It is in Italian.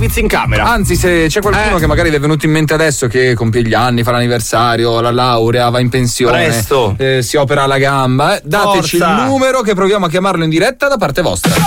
servizi in camera. Anzi, se c'è qualcuno che magari vi è venuto in mente adesso che compie gli anni, fa l'anniversario, la laurea, va in pensione, presto, si opera la gamba, dateci Forza. il numero che proviamo a chiamarlo in diretta da parte vostra.